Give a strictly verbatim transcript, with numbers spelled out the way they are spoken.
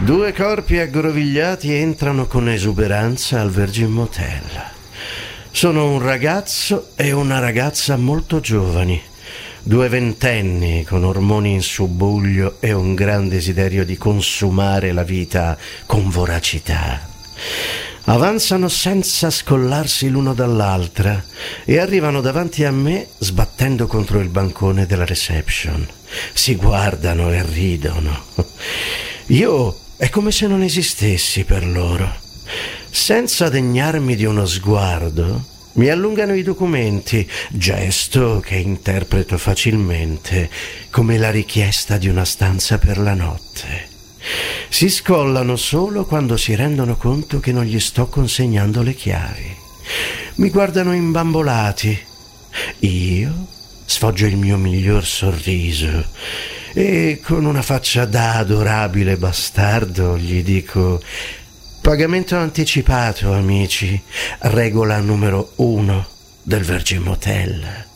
Due corpi aggrovigliati entrano con esuberanza al Virgin Motel. Sono un ragazzo e una ragazza molto giovani, due ventenni con ormoni in subbuglio e un gran desiderio di consumare la vita con voracità. Avanzano senza scollarsi l'uno dall'altra e arrivano davanti a me sbattendo contro il bancone della reception. Si guardano e ridono. Io è come se non esistessi per loro. Senza degnarmi di uno sguardo, mi allungano i documenti, gesto che interpreto facilmente come la richiesta di una stanza per la notte. Si scollano solo quando si rendono conto che non gli sto consegnando le chiavi. Mi guardano imbambolati. Io sfoggio il mio miglior sorriso e con una faccia da adorabile bastardo gli dico: pagamento anticipato, amici, regola numero uno del Virgin Motel.